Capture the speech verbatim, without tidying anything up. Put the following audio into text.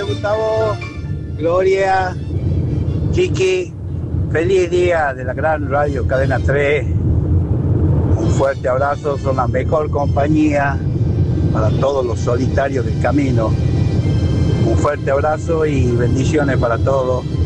Gustavo, Gloria, Chiqui, feliz día de la gran radio Cadena tres. Un fuerte abrazo, son la mejor compañía para todos los solitarios del camino. Un fuerte abrazo y bendiciones para todos.